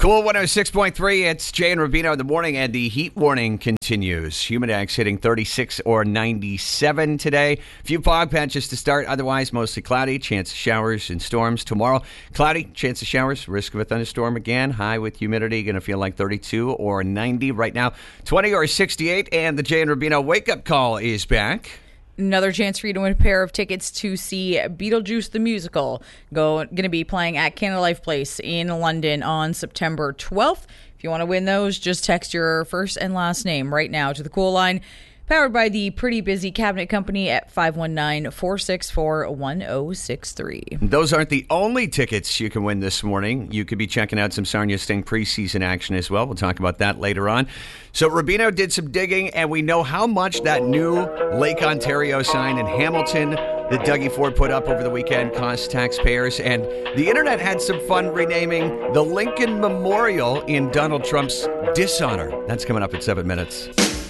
Cool 106.3, it's Jay and Rubino in the morning, and the heat warning continues. Humidex hitting 36 or 97 today. Few fog patches to start, otherwise mostly cloudy. Chance of showers and storms tomorrow. Cloudy, chance of showers, risk of a thunderstorm again. High with humidity, going to feel like 32 or 90 right now. 20 or 68, and the Jay and Rubino wake-up call is back. Another chance for you to win a pair of tickets to see Beetlejuice the Musical. Going to be playing at Canada Life Place in London on September 12th. If you want to win those, just text your first and last name right now to the Cool Line, powered by the Pretty Busy Cabinet Company at 519-464-1063. Those aren't the only tickets you can win this morning. You could be checking out some Sarnia Sting preseason action as well. We'll talk about that later on. So Rubino did some digging, and we know how much that new Lake Ontario sign in Hamilton that Dougie Ford put up over the weekend cost taxpayers. And the internet had some fun renaming the Lincoln Memorial in Donald Trump's dishonor. That's coming up in 7 minutes.